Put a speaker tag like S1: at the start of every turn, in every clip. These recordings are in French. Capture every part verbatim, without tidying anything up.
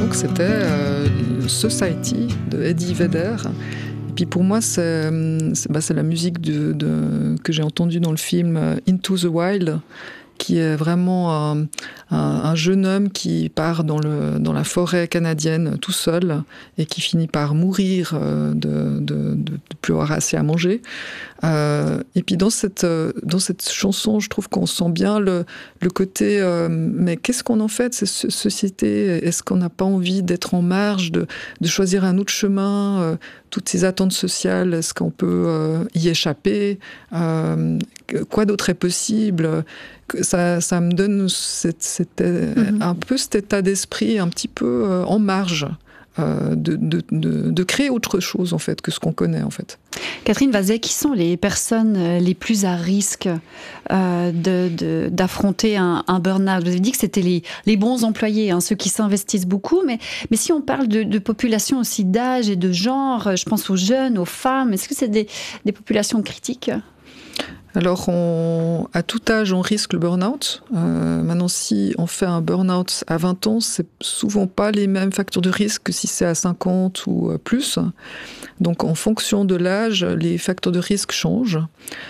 S1: donc c'était euh, Society de Eddie Vedder. Et puis pour moi, c'est, c'est, bah, c'est la musique de, de, que j'ai entendue dans le film Into the Wild, qui est vraiment un, un, un jeune homme qui part dans, le, dans la forêt canadienne tout seul et qui finit par mourir de de, de, de plus avoir assez à manger. Euh, et puis dans cette, dans cette chanson, je trouve qu'on sent bien le, le côté euh, mais qu'est-ce qu'on en fait de cette société ? Est-ce qu'on n'a pas envie d'être en marge, de, de choisir un autre chemin euh, toutes ces attentes sociales, est-ce qu'on peut euh, y échapper ? euh, Quoi d'autre est possible ? Ça, ça me donne cette, cette, mm-hmm. un peu cet état d'esprit un petit peu euh, en marge euh, de, de, de, de créer autre chose en fait que ce qu'on connaît en fait.
S2: Catherine Vazet, qui sont les personnes les plus à risque euh, de, de, d'affronter un, un burn-out ? Vous avez dit que c'était les, les bons employés, hein, ceux qui s'investissent beaucoup, mais, mais si on parle de, de population aussi d'âge et de genre, je pense aux jeunes, aux femmes, est-ce que c'est des, des populations critiques ?
S1: Alors, on, à tout âge, on risque le burn-out. Euh, maintenant, si on fait un burn-out à vingt ans, c'est souvent pas les mêmes facteurs de risque que si c'est à cinquante ou plus. Donc, en fonction de l'âge, les facteurs de risque changent.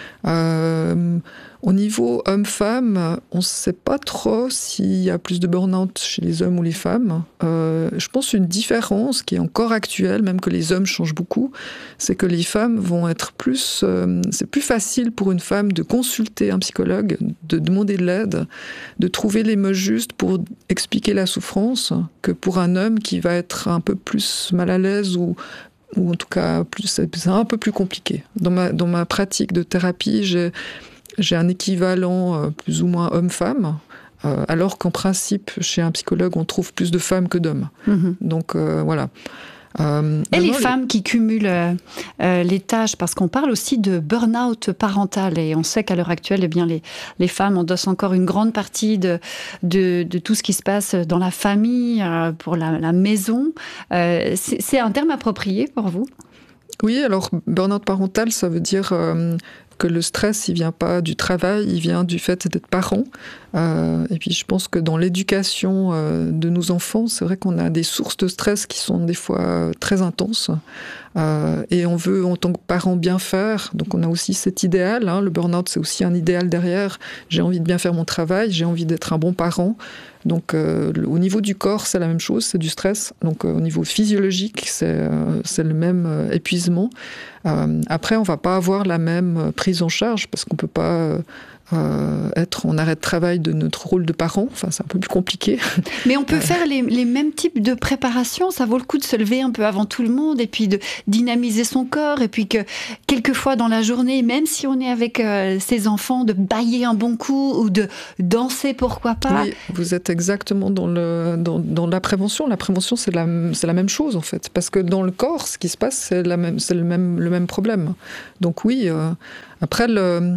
S1: Euh, au niveau homme-femme, on ne sait pas trop s'il y a plus de burn-out chez les hommes ou les femmes. Euh, je pense une différence qui est encore actuelle, même que les hommes changent beaucoup, c'est que les femmes vont être plus... Euh, c'est plus facile pour une femme de consulter un psychologue, de demander de l'aide, de trouver les mots justes pour expliquer la souffrance, que pour un homme qui va être un peu plus mal à l'aise ou ou en tout cas plus, c'est un peu plus compliqué. Dans ma, dans ma pratique de thérapie, j'ai, j'ai un équivalent euh, plus ou moins homme-femme, euh, alors qu'en principe, chez un psychologue, on trouve plus de femmes que d'hommes. Mmh. Donc euh, voilà.
S2: Euh, et les femmes les... qui cumulent euh, les tâches, parce qu'on parle aussi de burn-out parental, et on sait qu'à l'heure actuelle, eh bien, les, les femmes endossent encore une grande partie de, de, de tout ce qui se passe dans la famille, euh, pour la, la maison. Euh, c'est, c'est un terme approprié pour vous ?
S1: Oui, alors burn-out parental, ça veut dire... Euh, que le stress, il vient pas du travail, il vient du fait d'être parent. Euh, et puis je pense que dans l'éducation euh, de nos enfants, c'est vrai qu'on a des sources de stress qui sont des fois très intenses. Euh, et on veut, en tant que parent, bien faire. Donc on a aussi cet idéal. Hein, le burn-out, c'est aussi un idéal derrière. J'ai envie de bien faire mon travail, j'ai envie d'être un bon parent. Donc euh, le, au niveau du corps, c'est la même chose, c'est du stress. Donc euh, au niveau physiologique, c'est, euh, c'est le même euh, épuisement. Euh, après, on ne va pas avoir la même prise en charge parce qu'on ne peut pas euh, euh, être en arrêt de travail de notre rôle de parent. Enfin, c'est un peu plus compliqué.
S2: Mais on peut euh... faire les, les mêmes types de préparation. Ça vaut le coup de se lever un peu avant tout le monde et puis de dynamiser son corps. Et puis que quelquefois dans la journée, même si on est avec euh, ses enfants, de bâiller un bon coup ou de danser, pourquoi pas.
S1: Oui, vous êtes exactement dans, le, dans, dans la prévention. La prévention, c'est la, c'est la même chose en fait. Parce que dans le corps, ce qui se passe, c'est, la même, c'est le, même, le même problème. Donc oui... Euh, Après, le,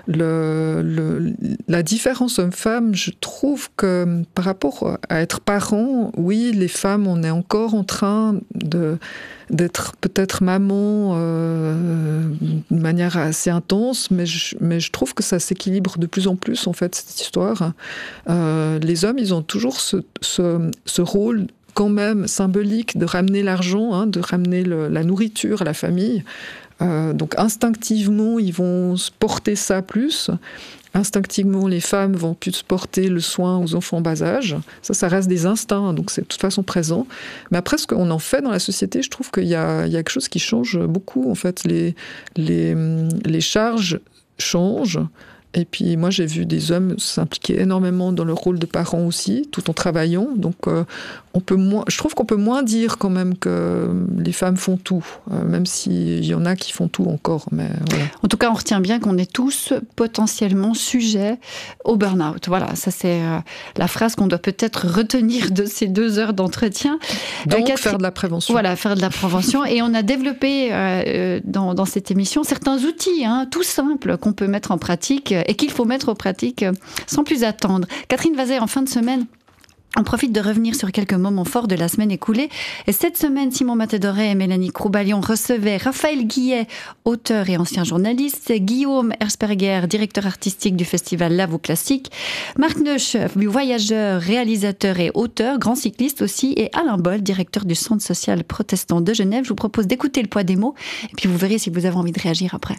S1: le, le, la différence homme-femme, je trouve que par rapport à être parent, oui, les femmes, on est encore en train de, d'être peut-être maman euh, d'une manière assez intense, mais je, mais je trouve que ça s'équilibre de plus en plus, en fait, cette histoire. Euh, les hommes, ils ont toujours ce, ce, ce rôle quand même symbolique de ramener l'argent, hein, de ramener le, la nourriture à la famille. Euh, donc instinctivement, ils vont se porter ça plus. Instinctivement, les femmes vont plus porter le soin aux enfants en bas âge. Ça, ça reste des instincts, donc c'est de toute façon présent. Mais après, ce qu'on en fait dans la société, je trouve qu'il y a, il y a quelque chose qui change beaucoup. En fait, les, les, les charges changent. Et puis moi, j'ai vu des hommes s'impliquer énormément dans leur rôle de parents aussi, tout en travaillant. Donc, euh, on peut moins, je trouve qu'on peut moins dire quand même que les femmes font tout, euh, même s'il y en a qui font tout encore. Mais voilà.
S2: En tout cas, on retient bien qu'on est tous potentiellement sujets au burn-out. Voilà, ça c'est euh, la phrase qu'on doit peut-être retenir de ces deux heures d'entretien.
S1: Donc, euh, Catherine... faire de la prévention.
S2: Voilà, faire de la prévention. Et on a développé euh, dans, dans cette émission certains outils, hein, tout simples, qu'on peut mettre en pratique et qu'il faut mettre en pratique sans plus attendre. Catherine Vazet, en fin de semaine, On profite de revenir sur quelques moments forts de la semaine écoulée. Et cette semaine, Simon Matedoré et Mélanie Croubalion recevaient Raphaël Guillet, auteur et ancien journaliste, Guillaume Hersperger, directeur artistique du festival Lavo Classique, Marc Neusch, voyageur, réalisateur et auteur, grand cycliste aussi, et Alain Boll, directeur du Centre social protestant de Genève. Je vous propose d'écouter le poids des mots et puis vous verrez si vous avez envie de réagir après.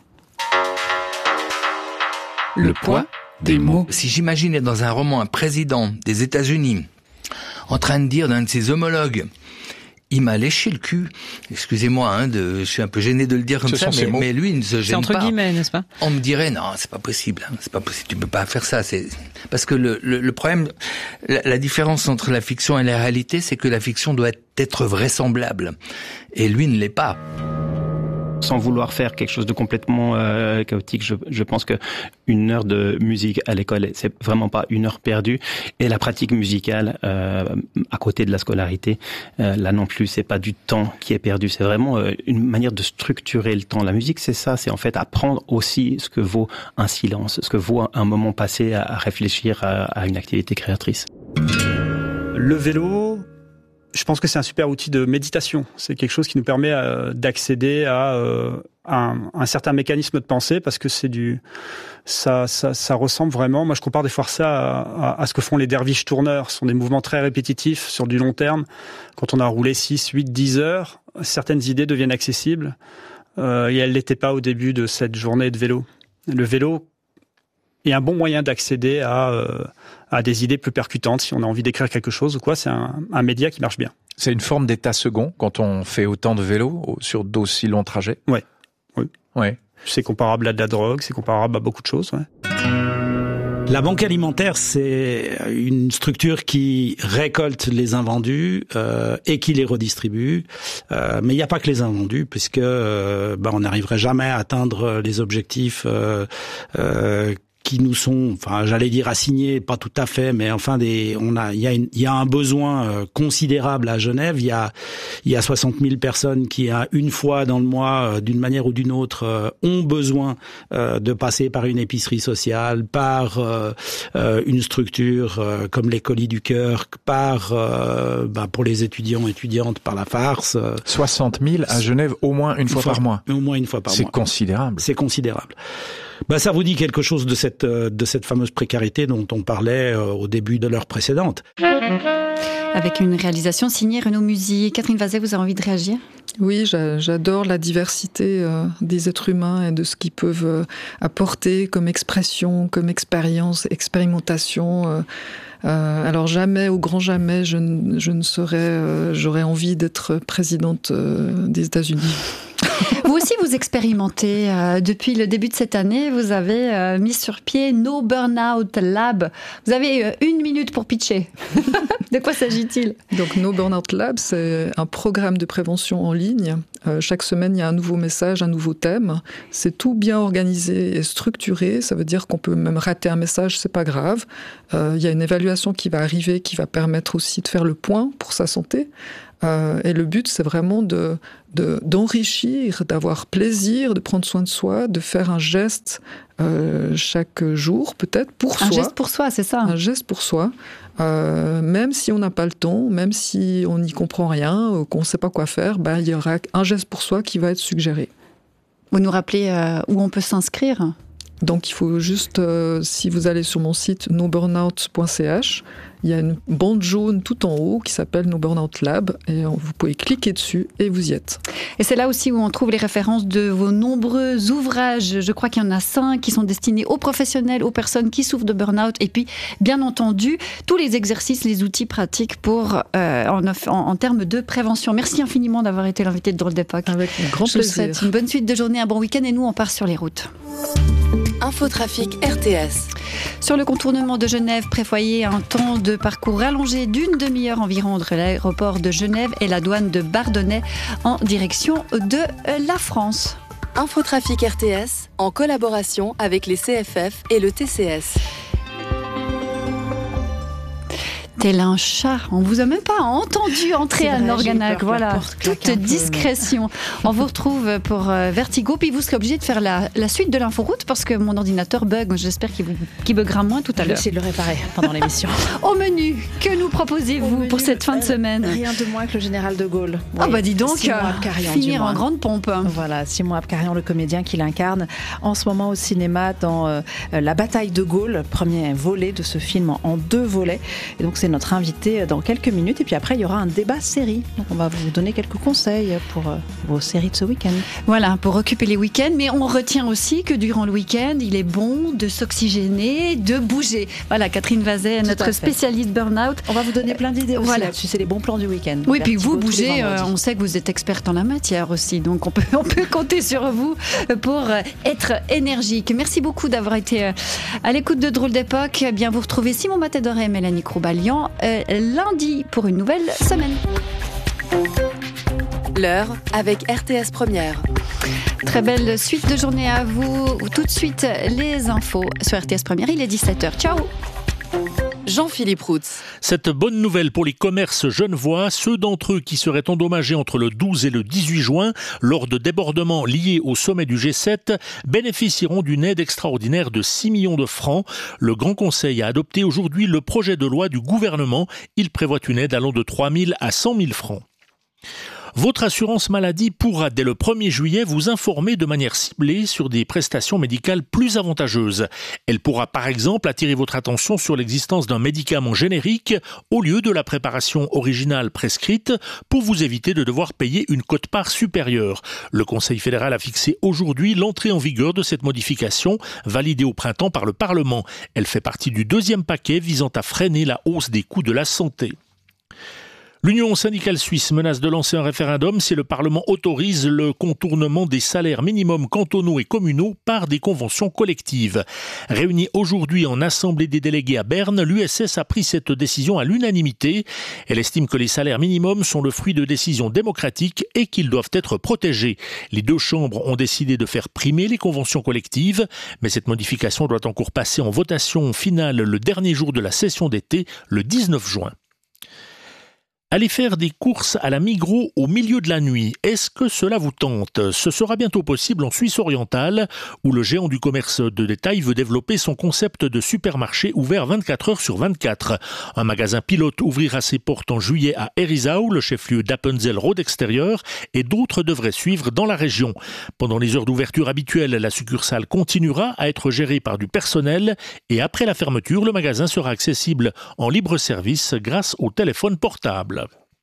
S3: Le poids des mots.
S4: Si j'imaginais dans un roman un président des États-Unis en train de dire d'un de ses homologues, il m'a léché le cul. Excusez-moi, hein, de, je suis un peu gêné de le dire comme
S3: Ce
S4: ça, mais, mais lui, il ne se gêne
S5: c'est entre
S4: pas.
S5: guillemets, n'est-ce pas?
S4: On me dirait, non, c'est pas possible, hein, c'est pas possible, tu peux pas faire ça. C'est parce que le, le, le problème, la, la différence entre la fiction et la réalité, c'est que la fiction doit être vraisemblable, et lui ne l'est pas.
S6: Sans vouloir faire quelque chose de complètement euh, chaotique, je, je pense que une heure de musique à l'école, c'est vraiment pas une heure perdue. Et la pratique musicale, euh, à côté de la scolarité, euh, là non plus, c'est pas du temps qui est perdu. C'est vraiment euh, une manière de structurer le temps. La musique, c'est ça, c'est en fait apprendre aussi ce que vaut un silence, ce que vaut un moment passé à, à réfléchir à, à une activité créatrice.
S7: Le vélo, je pense que c'est un super outil de méditation. C'est quelque chose qui nous permet euh, d'accéder à, euh, un, un certain mécanisme de pensée parce que c'est du, ça, ça, ça ressemble vraiment. Moi, je compare des fois ça à, à, à ce que font les derviches tourneurs. Ce sont des mouvements très répétitifs sur du long terme. Quand on a roulé six, huit, dix heures, certaines idées deviennent accessibles euh, et elles l'étaient pas au début de cette journée de vélo. Le vélo est un bon moyen d'accéder à, euh, à des idées plus percutantes si on a envie d'écrire quelque chose ou quoi. C'est un, un média qui marche bien.
S3: C'est une forme d'état second quand on fait autant de vélo sur d'aussi longs trajets.
S7: Ouais. Oui.
S3: Ouais.
S7: C'est comparable à de la drogue, c'est comparable à beaucoup de choses. Ouais.
S8: La banque alimentaire, c'est une structure qui récolte les invendus euh, et qui les redistribue. Euh, mais il n'y a pas que les invendus, puisque euh, ben, on n'arriverait jamais à atteindre les objectifs euh, euh, qui nous sont, enfin, j'allais dire assignés, pas tout à fait, mais enfin, des, on a, il y a, une, il y a un besoin euh, considérable à Genève. Il y a, il y a soixante mille personnes qui, à une fois dans le mois, euh, d'une manière ou d'une autre, euh, ont besoin euh, de passer par une épicerie sociale, par euh, euh, une structure euh, comme les Colis du Cœur, par, euh, bah, pour les étudiants et étudiantes, par la farce. Euh,
S3: soixante mille à Genève, au moins une, une fois, fois par mois.
S8: Au moins une fois par
S3: C'est
S8: mois.
S3: C'est considérable.
S8: C'est considérable. Bah, ça vous dit quelque chose de cette, de cette fameuse précarité dont on parlait au début de l'heure précédente.
S2: Avec une réalisation signée Renaud Musy. Catherine Vazet, vous avez envie de réagir ?
S1: Oui, j'adore la diversité euh, des êtres humains et de ce qu'ils peuvent euh, apporter comme expression, comme expérience, expérimentation. Euh, euh, alors jamais, au grand jamais, je, je ne serais, euh, j'aurais envie d'être présidente euh, des États-Unis.
S2: Vous aussi, vous expérimentez. Euh, depuis le début de cette année, vous avez euh, mis sur pied No Burnout Lab. Vous avez euh, une minute pour pitcher. De quoi s'agit-il ?
S1: Donc, No Burnout Lab, c'est un programme de prévention en ligne. Euh, chaque semaine, il y a un nouveau message, un nouveau thème. C'est tout bien organisé et structuré. Ça veut dire qu'on peut même rater un message, c'est pas grave. Euh, il y a une évaluation qui va arriver, qui va permettre aussi de faire le point pour sa santé. Euh, et le but, c'est vraiment de, de, d'enrichir, d'avoir plaisir, de prendre soin de soi, de faire un geste euh, chaque jour, peut-être, pour soi.
S2: Un geste pour soi, c'est ça.
S1: Un geste pour soi. Euh, même si on n'a pas le temps, même si on n'y comprend rien, ou qu'on ne sait pas quoi faire, ben, il y aura un geste pour soi qui va être suggéré.
S2: Vous nous rappelez euh, où on peut s'inscrire ?
S1: Donc il faut juste, euh, si vous allez sur mon site no burnout point c h, il y a une bande jaune tout en haut qui s'appelle No Burnout Lab et vous pouvez cliquer dessus et vous y êtes.
S2: Et c'est là aussi où on trouve les références de vos nombreux ouvrages. Je crois qu'il y en a cinq qui sont destinés aux professionnels, aux personnes qui souffrent de burn-out et puis bien entendu tous les exercices, les outils pratiques pour euh, en, en, en termes de prévention. Merci infiniment d'avoir été l'invité de Drôle d'époque.
S1: Avec un grand
S2: Je
S1: plaisir.
S2: vous souhaite une bonne suite de journée, un bon week-end et nous on part sur les routes.
S9: Infotrafic R T S.
S2: Sur le contournement de Genève, prévoyez un temps de parcours rallongé d'une demi-heure environ entre l'aéroport de Genève et la douane de Bardonnay en direction de la France.
S9: Infotrafic R T S en collaboration avec les C F F et le T C S.
S2: Tel un chat, on vous a même pas entendu entrer à Norganac. Voilà, toute discrétion. On vous retrouve pour Vertigo, puis vous serez obligé de faire la, la suite de l'inforoute parce que mon ordinateur bug. J'espère qu'il, vous, qu'il buggera moins tout à l'heure.
S5: Je vais essayer de le réparer pendant l'émission.
S2: Au menu, que nous proposez-vous menu, pour cette fin de semaine?
S5: Rien de moins que le général de Gaulle.
S2: Ah oui, bah dis donc, Abkarian, finir en grande pompe.
S5: Voilà, Simon Abkarian, le comédien qui l'incarne en ce moment au cinéma dans euh, La bataille de Gaulle, premier volet de ce film en, en deux volets. Et donc c'est notre invité dans quelques minutes. Et puis après, il y aura un débat série. Donc on va vous donner quelques conseils pour euh, vos séries de ce week-end.
S2: Voilà, pour occuper les week-ends. Mais on retient aussi que durant le week-end, il est bon de s'oxygéner, de bouger. Voilà, Catherine Vazet, notre spécialiste burn-out.
S5: On va vous donner plein d'idées aussi
S2: voilà.
S5: là-dessus. C'est les bons plans du week-end.
S2: Oui, puis vous bougez. Euh, on sait que vous êtes experte en la matière aussi. Donc on peut, on peut compter sur vous pour être énergique. Merci beaucoup d'avoir été à l'écoute de Drôle d'époque. Bien, vous retrouvez Simon Matador et Mélanie Croubalian euh, lundi pour une nouvelle semaine.
S9: L'heure avec R T S Première.
S2: Très belle suite de journée à vous. Tout de suite, les infos sur R T S Première. Il est dix-sept heures. Ciao.
S9: Jean-Philippe Roux.
S10: Cette bonne nouvelle pour les commerces genevois, ceux d'entre eux qui seraient endommagés entre le douze et le dix-huit juin lors de débordements liés au sommet du G sept bénéficieront d'une aide extraordinaire de six millions de francs. Le Grand Conseil a adopté aujourd'hui le projet de loi du gouvernement. Il prévoit une aide allant de trois mille à cent mille francs. Votre assurance maladie pourra dès le premier juillet vous informer de manière ciblée sur des prestations médicales plus avantageuses. Elle pourra par exemple attirer votre attention sur l'existence d'un médicament générique au lieu de la préparation originale prescrite pour vous éviter de devoir payer une quote-part supérieure. Le Conseil fédéral a fixé aujourd'hui l'entrée en vigueur de cette modification validée au printemps par le Parlement. Elle fait partie du deuxième paquet visant à freiner la hausse des coûts de la santé. L'Union syndicale suisse menace de lancer un référendum si le Parlement autorise le contournement des salaires minimums cantonaux et communaux par des conventions collectives. Réunie aujourd'hui en Assemblée des délégués à Berne, l'U S S a pris cette décision à l'unanimité. Elle estime que les salaires minimums sont le fruit de décisions démocratiques et qu'ils doivent être protégés. Les deux chambres ont décidé de faire primer les conventions collectives, mais cette modification doit encore passer en votation finale le dernier jour de la session d'été, le dix-neuf juin. Allez faire des courses à la Migros au milieu de la nuit. Est-ce que cela vous tente ? Ce sera bientôt possible en Suisse orientale, où le géant du commerce de détail veut développer son concept de supermarché ouvert vingt-quatre heures sur vingt-quatre. Un magasin pilote ouvrira ses portes en juillet à Herisau, le chef-lieu d'Appenzell Road extérieur, et d'autres devraient suivre dans la région. Pendant les heures d'ouverture habituelles, la succursale continuera à être gérée par du personnel, et après la fermeture, le magasin sera accessible en libre service grâce au téléphone portable.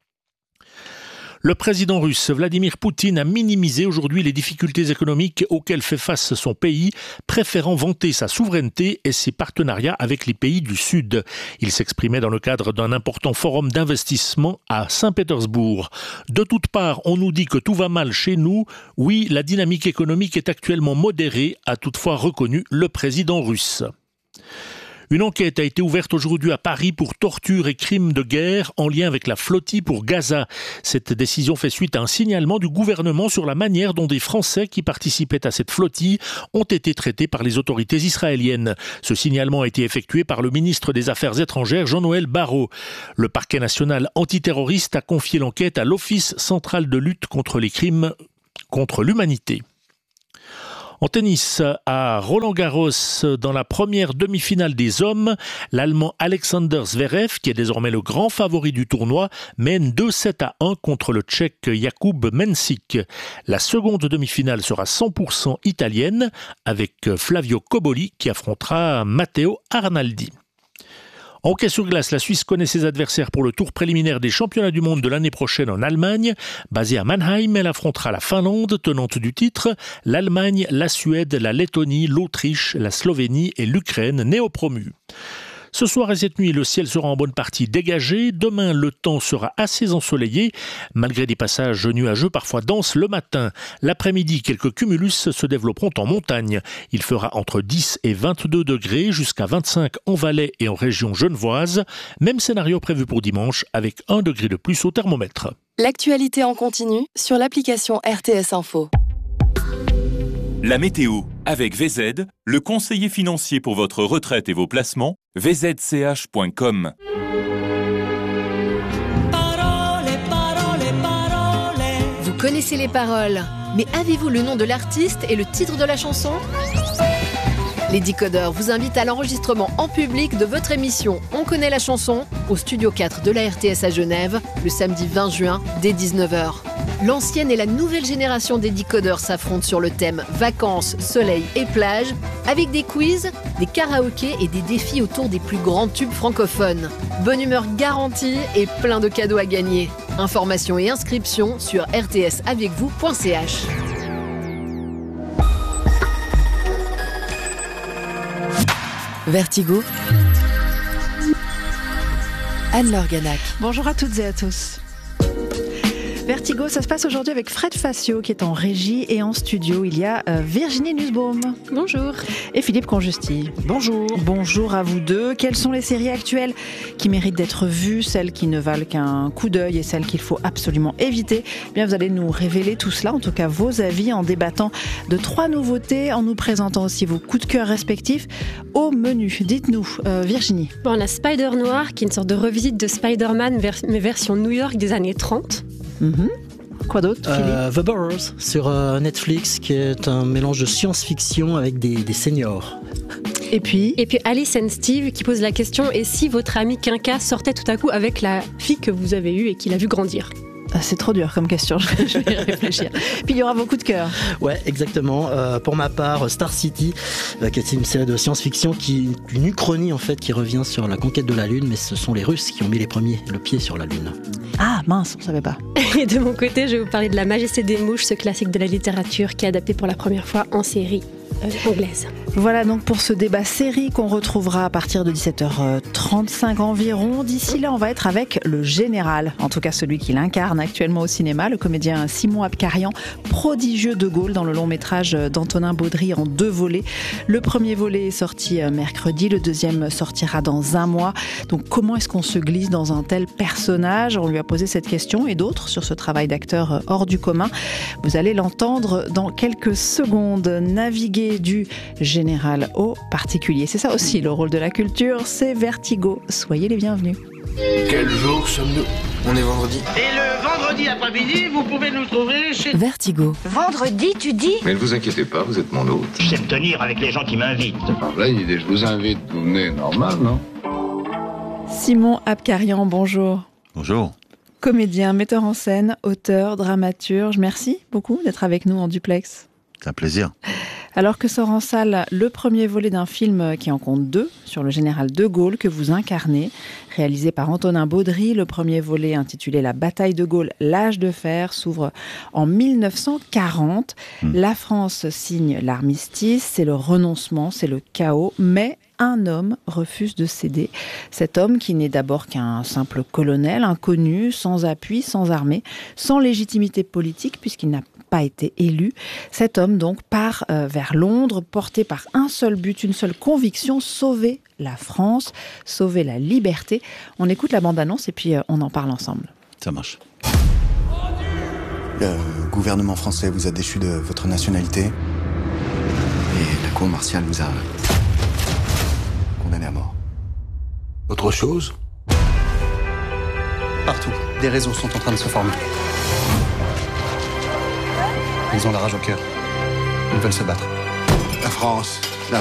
S10: Le président russe Vladimir Poutine a minimisé aujourd'hui les difficultés économiques auxquelles fait face son pays, préférant vanter sa souveraineté et ses partenariats avec les pays du Sud. Il s'exprimait dans le cadre d'un important forum d'investissement à Saint-Pétersbourg. De toutes parts, on nous dit que tout va mal chez nous. Oui, la dynamique économique est actuellement modérée, a toutefois reconnu le président russe. Une enquête a été ouverte aujourd'hui à Paris pour torture et crimes de guerre en lien avec la flottille pour Gaza. Cette décision fait suite à un signalement du gouvernement sur la manière dont des Français qui participaient à cette flottille ont été traités par les autorités israéliennes. Ce signalement a été effectué par le ministre des Affaires étrangères Jean-Noël Barrot. Le parquet national antiterroriste a confié l'enquête à l'Office central de lutte contre les crimes contre l'humanité. En tennis, à Roland-Garros, dans la première demi-finale des hommes, l'Allemand Alexander Zverev, qui est désormais le grand favori du tournoi, mène deux sept à un contre le Tchèque Jakub Mensik. La seconde demi-finale sera cent pour cent italienne, avec Flavio Cobolli qui affrontera Matteo Arnaldi. En hockey sur glace, la Suisse connaît ses adversaires pour le tour préliminaire des championnats du monde de l'année prochaine en Allemagne. Basée à Mannheim, elle affrontera la Finlande, tenante du titre, l'Allemagne, la Suède, la Lettonie, l'Autriche, la Slovénie et l'Ukraine, néo-promues. Ce soir et cette nuit, le ciel sera en bonne partie dégagé. Demain, le temps sera assez ensoleillé, malgré des passages nuageux parfois denses le matin. L'après-midi, quelques cumulus se développeront en montagne. Il fera entre dix et vingt-deux degrés, jusqu'à vingt-cinq en Valais et en région genevoise. Même scénario prévu pour dimanche, avec un degré de plus au thermomètre.
S9: L'actualité en continu sur l'application R T S Info.
S11: La météo, avec V Z, le conseiller financier pour votre retraite et vos placements, v z c h point com.
S12: connaissez les paroles, mais avez-vous le nom de l'artiste et le titre de la chanson ? Les Décodeurs vous invitent à l'enregistrement en public de votre émission On connaît la chanson au Studio quatre de la R T S à Genève le samedi vingt juin dès dix-neuf heures. L'ancienne et la nouvelle génération des Décodeurs s'affrontent sur le thème vacances, soleil et plage avec des quiz, des karaokés et des défis autour des plus grands tubes francophones. Bonne humeur garantie et plein de cadeaux à gagner. Informations et inscriptions sur r t s avec vous point c h.
S9: Vertigo, Anne-Laure Ganac.
S5: Bonjour à toutes et à tous. Vertigo, ça se passe aujourd'hui avec Fred Facio qui est en régie et en studio. Il y a euh, Virginie Nussbaum.
S13: Bonjour.
S5: Et Philippe Conjusti.
S8: Bonjour.
S5: Bonjour à vous deux. Quelles sont les séries actuelles qui méritent d'être vues, celles qui ne valent qu'un coup d'œil et celles qu'il faut absolument éviter ? Eh bien, vous allez nous révéler tout cela, en tout cas vos avis, en débattant de trois nouveautés, en nous présentant aussi vos coups de cœur respectifs au menu. Dites-nous, euh, Virginie.
S13: Bon, on a Spider Noir, qui est une sorte de revisite de Spider-Man, vers- mais version New York des années trente.
S5: Mmh. Quoi d'autre,
S14: euh, The Burrows sur euh, Netflix, qui est un mélange de science-fiction avec des, des seniors.
S5: Et puis
S13: Et puis Alice and Steve qui pose la question, et si votre ami Quinca sortait tout à coup avec la fille que vous avez eue et qu'il a vu grandir ?
S5: Ah, c'est trop dur comme question, je vais, je vais y réfléchir. Puis il y aura vos coups de cœur.
S14: Ouais, exactement. Euh, pour ma part, Star City, euh, qui est une série de science-fiction, qui une uchronie en fait, qui revient sur la conquête de la Lune, mais ce sont les Russes qui ont mis les premiers le pied sur la Lune.
S5: Ah mince, on savait pas.
S13: Et de mon côté, je vais vous parler de La Majesté des mouches, ce classique de la littérature qui est adapté pour la première fois en série euh, anglaise.
S5: Voilà donc pour ce débat série qu'on retrouvera à partir de dix-sept heures trente-cinq environ. D'ici là, on va être avec le général, en tout cas celui qui l'incarne actuellement au cinéma, le comédien Simon Abkarian, prodigieux de Gaulle dans le long métrage d'Antonin Baudry en deux volets. Le premier volet est sorti mercredi, le deuxième sortira dans un mois. Donc comment est-ce qu'on se glisse dans un tel personnage ? On lui a posé cette question et d'autres sur ce travail d'acteur hors du commun. Vous allez l'entendre dans quelques secondes. Naviguer du général au particulier. C'est ça aussi le rôle de la culture, c'est Vertigo. Soyez les bienvenus.
S15: Quel jour sommes-nous ? On est vendredi.
S16: Et le vendredi après-midi, vous pouvez nous trouver chez...
S9: Vertigo.
S17: Vendredi, tu dis ?
S15: Mais ne vous inquiétez pas, vous êtes mon hôte.
S16: Je sais me tenir avec les gens qui m'invitent.
S15: Alors là, il dit, je vous invite, vous venez, normal, non ?
S5: Simon Abkarian, bonjour.
S18: Bonjour.
S5: Comédien, metteur en scène, auteur, dramaturge. Merci beaucoup d'être avec nous en duplex.
S18: C'est un plaisir.
S5: Alors que sort en salle le premier volet d'un film qui en compte deux, sur le général de Gaulle que vous incarnez, réalisé par Antonin Baudry. Le premier volet, intitulé La bataille de Gaulle, l'âge de fer, s'ouvre en mille neuf cent quarante. Mmh. La France signe l'armistice, c'est le renoncement, c'est le chaos, mais un homme refuse de céder. Cet homme qui n'est d'abord qu'un simple colonel, inconnu, sans appui, sans armée, sans légitimité politique puisqu'il n'a pas été élu. Cet homme donc part euh, vers Londres, porté par un seul but, une seule conviction, sauver la France, sauver la liberté. On écoute la bande-annonce et puis euh, on en parle ensemble.
S18: Ça marche.
S19: Le gouvernement français vous a déchu de votre nationalité et la cour martiale vous a condamné à mort.
S15: Autre chose ?
S19: Partout, des réseaux sont en train de se former. Ils ont la rage au cœur. Ils veulent se battre.
S15: La France